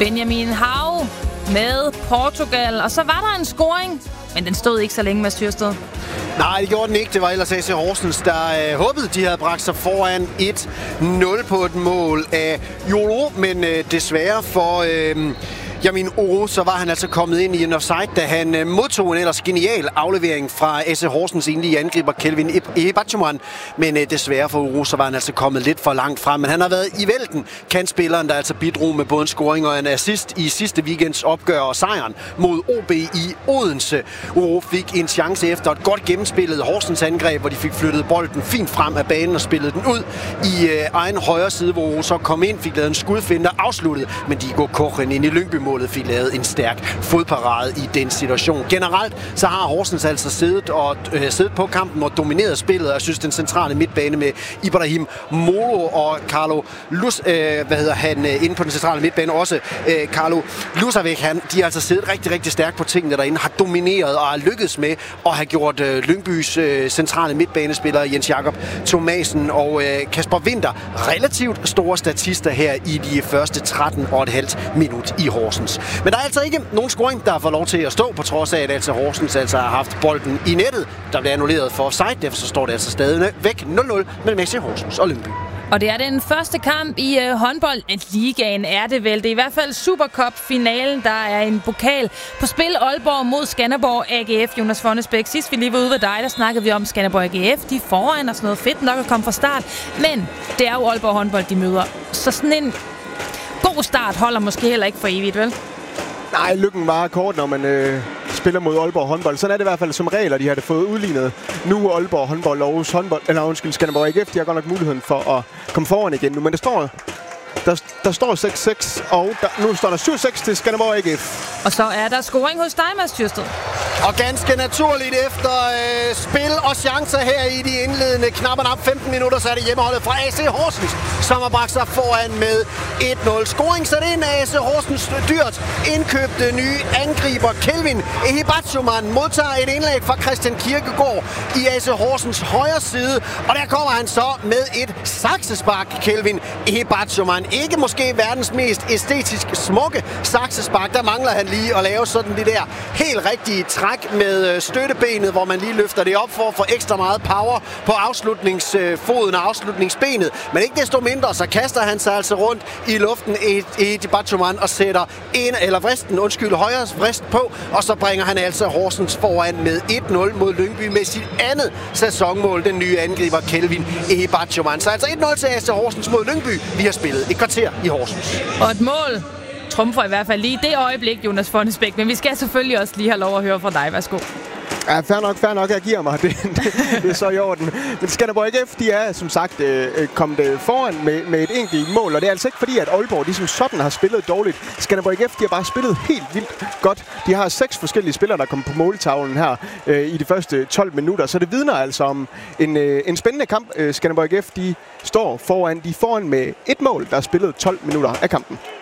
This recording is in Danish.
Benjamin Hav med Portugal. Og så var der en scoring, men den stod ikke så længe, Mads Tyrsted. Nej, det gjorde den ikke. Det var ellers AC Horsens, der håbede, de havde bragt sig foran 1-0 på et mål af Jolo, men desværre for Yamin Oro, så var han altså kommet ind i en offside, da han modtog en ellers genial aflevering fra AC Horsens enlige angriber Kelvin Ehebatchoman. Men desværre for Oro, så var han altså kommet lidt for langt frem. Men han har været i vælten, kantspilleren, der altså bidrog med både en scoring og en assist i sidste weekends opgør og sejren mod OB i Odense. Oro fik en chance efter et godt gennemspillet Horsens angreb, hvor de fik flyttet bolden fint frem af banen og spillet den ud i egen højre side, hvor Oro så kom ind, fik lavet en skudfinde og afsluttet, men de går Kochen ind i Lyngby-målet, fik lavet en stærk fodparade i den situation. Generelt så har Horsens altså siddet på kampen og domineret spillet, og jeg synes den centrale midtbane med Ibrahim Moro og Carlo inde på den centrale midtbane også Carlo Lusavik, de har altså siddet rigtig, rigtig stærkt på tingene derinde, har domineret og har lykkedes med at have gjort Lyngbys centrale midtbanespillere Jens Jakob Thomasen og Kasper Winter relativt store statister her i de første 13,5 minut i Horsens. Men der er altså ikke nogen scoring, der får lov til at stå, på trods af, at altså Horsens altså har haft bolden i nettet, der bliver annulleret for offside. Derfor så står det altså stadig væk 0-0 mellem FC Horsens og Lyngby. Og det er den første kamp i håndbold. Ligaen er det vel. Det er i hvert fald Supercup-finalen. Der er en pokal på spil. Aalborg mod Skanderborg AGF. Jonas Fonnesbæk, sidst vi lige var ude ved dig, der snakkede vi om Skanderborg AGF. De er foran og sådan noget fedt nok at komme fra start. Men det er jo Aalborg håndbold, de møder. Så sådan en god start holder måske heller ikke for evigt, vel? Nej, lykken var kort, når man spiller mod Aalborg håndbold. Sådan er det i hvert fald som regel, de har det fået udlignet. Nu Aalborg håndbold og Aarhus håndbold, Skanderborg AGF, de har godt nok muligheden for at komme foran igen nu. Men der står 6-6, og nu står der 7-6 til Skanderborg AGF. Og så er der scoring hos dig, Mads Tyrsted. Og ganske naturligt efter spil og chancer her i de indledende knap 15 minutter, så er det hjemmeholdet fra AC Horsens, som har bragt sig foran med 1-0. Scoring sat ind af AC Horsens dyrt indkøbte nye angriber Kelvin Ehebatchoman modtager et indlæg fra Christian Kirkegaard i AC Horsens højre side, og der kommer han så med et saksespark, Kelvin Ehebatchoman. Ikke måske verdens mest æstetisk smukke saksespark, der mangler han lige at lave sådan det der helt rigtige træk med støttebenet, hvor man lige løfter det op for at få ekstra meget power på afslutningsfoden og afslutningsbenet. Men ikke desto mindre, så kaster han sig altså rundt i luften i Batchoman og sætter højre vrist på, og så bringer han altså Horsens foran med 1-0 mod Lyngby med sit andet sæsonmål, den nye angriber Kelvin Ehebatchoman. Så altså 1-0 til AC Horsens mod Lyngby. Vi har spillet et kvarter i Horsens. Og et mål trumfer i hvert fald lige det øjeblik, Jonas Fonnesbæk. Men vi skal selvfølgelig også lige have lov at høre fra dig. Værsgo. Ja, fair nok, jeg giver mig. Det er så i orden. Men Skanderborg AGF, de er som sagt kommet foran med et enkelt mål, og det er altså ikke fordi, at Aalborg de som sådan har spillet dårligt. Skanderborg AGF, de har bare spillet helt vildt godt. De har 6 forskellige spillere, der kommer på måltavlen her i de første 12 minutter, så det vidner altså om en spændende kamp. Skanderborg AGF, de står foran med et mål, der er spillet 12 minutter af kampen.